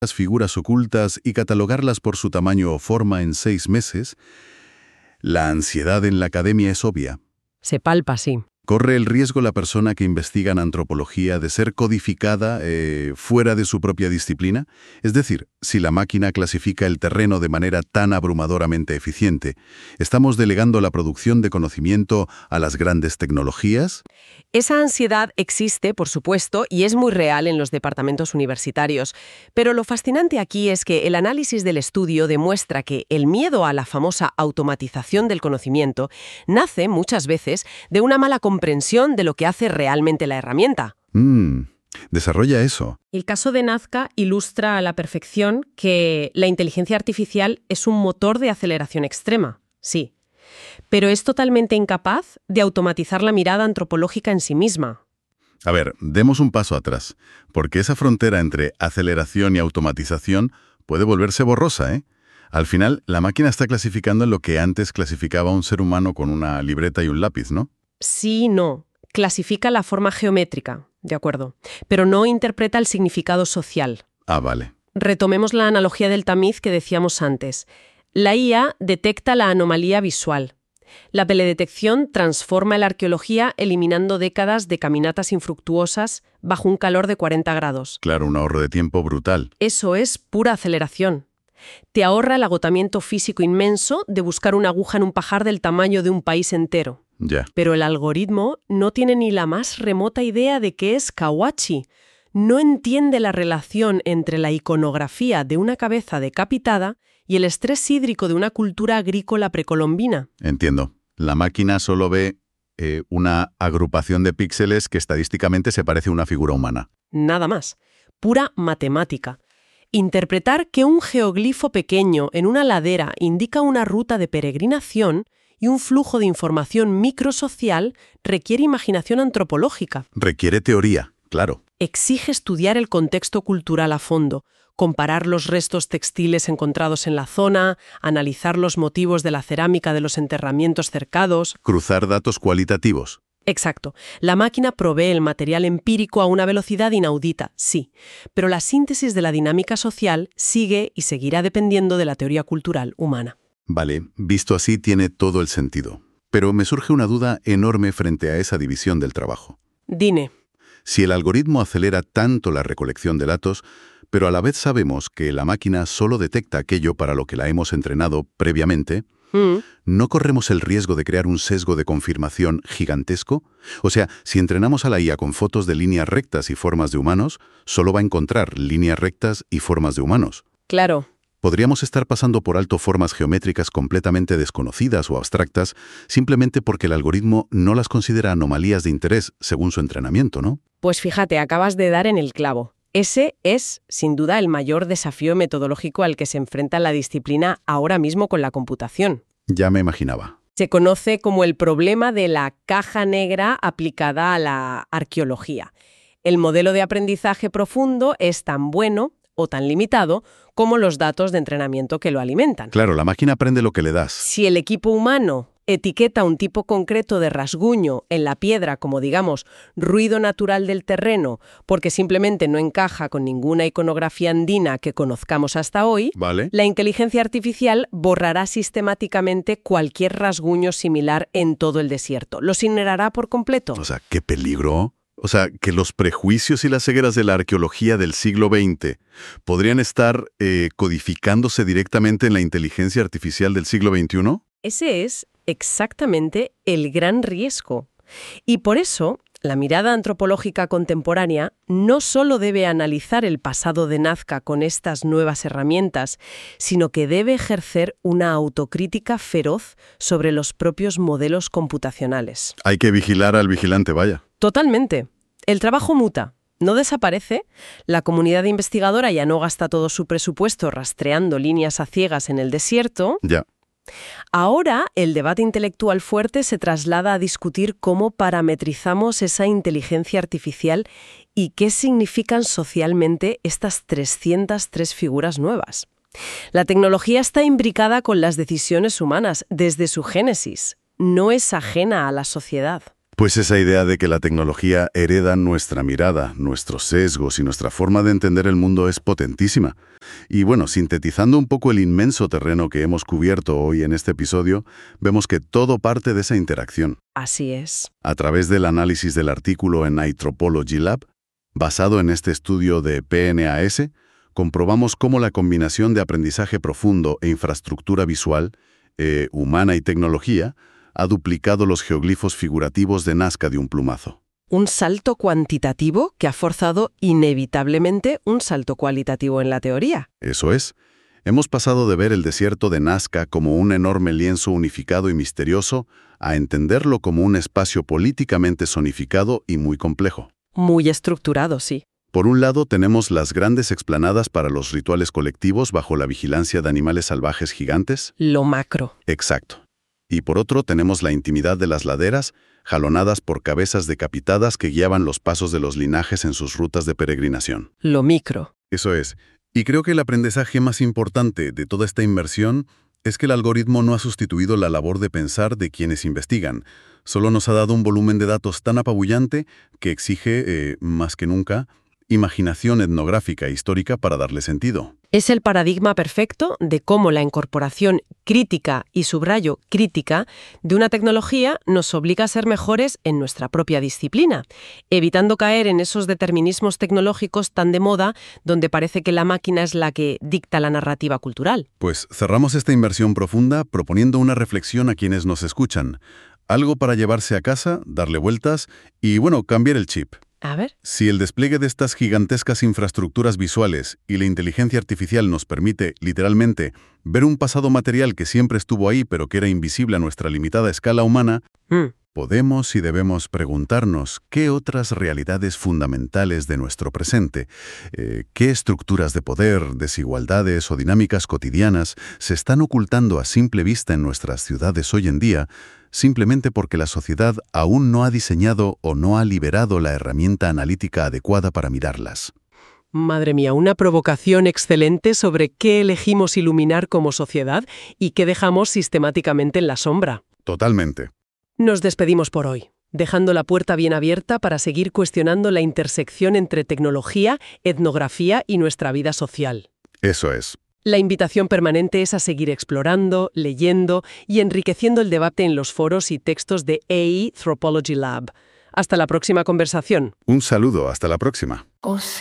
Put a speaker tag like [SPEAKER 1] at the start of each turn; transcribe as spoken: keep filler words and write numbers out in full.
[SPEAKER 1] las figuras ocultas y catalogarlas por su tamaño o forma en seis meses, la ansiedad en la academia es obvia.
[SPEAKER 2] Se palpa, sí.
[SPEAKER 1] ¿Corre el riesgo la persona que investiga en antropología de ser codificada eh, fuera de su propia disciplina? Es decir, si la máquina clasifica el terreno de manera tan abrumadoramente eficiente, ¿estamos delegando la producción de conocimiento a las grandes tecnologías?
[SPEAKER 2] Esa ansiedad existe, por supuesto, y es muy real en los departamentos universitarios. Pero lo fascinante aquí es que el análisis del estudio demuestra que el miedo a la famosa automatización del conocimiento nace, muchas veces, de una mala comprensión de lo que hace realmente la herramienta.
[SPEAKER 1] Mm, desarrolla eso.
[SPEAKER 2] El caso de Nazca ilustra a la perfección que la inteligencia artificial es un motor de aceleración extrema, sí, pero es totalmente incapaz de automatizar la mirada antropológica en sí misma.
[SPEAKER 1] A ver, demos un paso atrás, porque esa frontera entre aceleración y automatización puede volverse borrosa, ¿eh? Al final, la máquina está clasificando en lo que antes clasificaba un ser humano con una libreta y un lápiz, ¿no?
[SPEAKER 2] Sí y no. Clasifica la forma geométrica, de acuerdo, pero no interpreta el significado social.
[SPEAKER 1] Ah, vale.
[SPEAKER 2] Retomemos la analogía del tamiz que decíamos antes. La I A detecta la anomalía visual. La teledetección transforma la arqueología eliminando décadas de caminatas infructuosas bajo un calor de cuarenta grados.
[SPEAKER 1] Claro, un ahorro de tiempo brutal.
[SPEAKER 2] Eso es pura aceleración. Te ahorra el agotamiento físico inmenso de buscar una aguja en un pajar del tamaño de un país entero.
[SPEAKER 1] Ya.
[SPEAKER 2] Pero el algoritmo no tiene ni la más remota idea de qué es kawachi. No entiende la relación entre la iconografía de una cabeza decapitada y el estrés hídrico de una cultura agrícola precolombina.
[SPEAKER 1] Entiendo. La máquina solo ve eh, una agrupación de píxeles que estadísticamente se parece a una figura humana.
[SPEAKER 2] Nada más. Pura matemática. Interpretar que un geoglifo pequeño en una ladera indica una ruta de peregrinación y un flujo de información microsocial requiere imaginación antropológica.
[SPEAKER 1] Requiere teoría, claro.
[SPEAKER 2] Exige estudiar el contexto cultural a fondo, comparar los restos textiles encontrados en la zona, analizar los motivos de la cerámica de los enterramientos cercados.
[SPEAKER 1] Cruzar datos cualitativos.
[SPEAKER 2] Exacto. La máquina provee el material empírico a una velocidad inaudita, sí, pero la síntesis de la dinámica social sigue y seguirá dependiendo de la teoría cultural humana.
[SPEAKER 1] Vale, visto así tiene todo el sentido. Pero me surge una duda enorme frente a esa división del trabajo.
[SPEAKER 2] Dime.
[SPEAKER 1] Si el algoritmo acelera tanto la recolección de datos, pero a la vez sabemos que la máquina solo detecta aquello para lo que la hemos entrenado previamente,
[SPEAKER 2] Mm.
[SPEAKER 1] ¿no corremos el riesgo de crear un sesgo de confirmación gigantesco? O sea, si entrenamos a la I A con fotos de líneas rectas y formas de humanos, solo va a encontrar líneas rectas y formas de humanos.
[SPEAKER 2] Claro.
[SPEAKER 1] Podríamos estar pasando por alto formas geométricas completamente desconocidas o abstractas simplemente porque el algoritmo no las considera anomalías de interés según su entrenamiento, ¿no?
[SPEAKER 2] Pues fíjate, acabas de dar en el clavo. Ese es, sin duda, el mayor desafío metodológico al que se enfrenta la disciplina ahora mismo con la computación.
[SPEAKER 1] Ya me imaginaba.
[SPEAKER 2] Se conoce como el problema de la caja negra aplicada a la arqueología. El modelo de aprendizaje profundo es tan bueno o tan limitado como los datos de entrenamiento que lo alimentan.
[SPEAKER 1] Claro, la máquina aprende lo que le das.
[SPEAKER 2] Si el equipo humano etiqueta un tipo concreto de rasguño en la piedra como, digamos, ruido natural del terreno, porque simplemente no encaja con ninguna iconografía andina que conozcamos hasta hoy,
[SPEAKER 1] Vale.
[SPEAKER 2] la inteligencia artificial borrará sistemáticamente cualquier rasguño similar en todo el desierto. Los incinerará por completo.
[SPEAKER 1] O sea, qué peligro. O sea, que los prejuicios y las cegueras de la arqueología del siglo veinte podrían estar eh, codificándose directamente en la inteligencia artificial del siglo veintiuno.
[SPEAKER 2] Ese es exactamente el gran riesgo. Y por eso, la mirada antropológica contemporánea no solo debe analizar el pasado de Nazca con estas nuevas herramientas, sino que debe ejercer una autocrítica feroz sobre los propios modelos computacionales.
[SPEAKER 1] Hay que vigilar al vigilante, vaya.
[SPEAKER 2] Totalmente. El trabajo muta. No desaparece, la comunidad investigadora ya no gasta todo su presupuesto rastreando líneas a ciegas en el desierto.
[SPEAKER 1] Ya.
[SPEAKER 2] Ahora, el debate intelectual fuerte se traslada a discutir cómo parametrizamos esa inteligencia artificial y qué significan socialmente estas trescientas tres figuras nuevas. La tecnología está imbricada con las decisiones humanas desde su génesis. No es ajena a la sociedad.
[SPEAKER 1] Pues esa idea de que la tecnología hereda nuestra mirada, nuestros sesgos y nuestra forma de entender el mundo es potentísima. Y bueno, sintetizando un poco el inmenso terreno que hemos cubierto hoy en este episodio, vemos que todo parte de esa interacción.
[SPEAKER 2] Así es.
[SPEAKER 1] A través del análisis del artículo en Anthropology Lab, basado en este estudio de P N A S, comprobamos cómo la combinación de aprendizaje profundo e infraestructura visual, eh, humana y tecnología, ha duplicado los geoglifos figurativos de Nazca de un plumazo.
[SPEAKER 2] Un salto cuantitativo que ha forzado inevitablemente un salto cualitativo en la teoría.
[SPEAKER 1] Eso es. Hemos pasado de ver el desierto de Nazca como un enorme lienzo unificado y misterioso a entenderlo como un espacio políticamente zonificado y muy complejo.
[SPEAKER 2] Muy estructurado, sí.
[SPEAKER 1] Por un lado tenemos las grandes explanadas para los rituales colectivos bajo la vigilancia de animales salvajes gigantes.
[SPEAKER 2] Lo macro.
[SPEAKER 1] Exacto. Y por otro tenemos la intimidad de las laderas, jalonadas por cabezas decapitadas que guiaban los pasos de los linajes en sus rutas de peregrinación.
[SPEAKER 2] Lo micro.
[SPEAKER 1] Eso es. Y creo que el aprendizaje más importante de toda esta inmersión es que el algoritmo no ha sustituido la labor de pensar de quienes investigan. Solo nos ha dado un volumen de datos tan apabullante que exige, eh, más que nunca, imaginación etnográfica e histórica para darle sentido.
[SPEAKER 2] Es el paradigma perfecto de cómo la incorporación crítica, y subrayo crítica, de una tecnología nos obliga a ser mejores en nuestra propia disciplina, evitando caer en esos determinismos tecnológicos tan de moda donde parece que la máquina es la que dicta la narrativa cultural.
[SPEAKER 1] Pues cerramos esta inversión profunda proponiendo una reflexión a quienes nos escuchan. Algo para llevarse a casa, darle vueltas y, bueno, cambiar el chip.
[SPEAKER 2] A ver.
[SPEAKER 1] Si el despliegue de estas gigantescas infraestructuras visuales y la inteligencia artificial nos permite, literalmente, ver un pasado material que siempre estuvo ahí pero que era invisible a nuestra limitada escala humana,
[SPEAKER 2] Mm.
[SPEAKER 1] podemos y debemos preguntarnos qué otras realidades fundamentales de nuestro presente, eh, qué estructuras de poder, desigualdades o dinámicas cotidianas se están ocultando a simple vista en nuestras ciudades hoy en día, simplemente porque la sociedad aún no ha diseñado o no ha liberado la herramienta analítica adecuada para mirarlas.
[SPEAKER 2] Madre mía, una provocación excelente sobre qué elegimos iluminar como sociedad y qué dejamos sistemáticamente en la sombra.
[SPEAKER 1] Totalmente.
[SPEAKER 2] Nos despedimos por hoy, dejando la puerta bien abierta para seguir cuestionando la intersección entre tecnología, etnografía y nuestra vida social.
[SPEAKER 1] Eso es.
[SPEAKER 2] La invitación permanente es a seguir explorando, leyendo y enriqueciendo el debate en los foros y textos de Anthropology Lab. Hasta la próxima conversación.
[SPEAKER 1] Un saludo, hasta la próxima.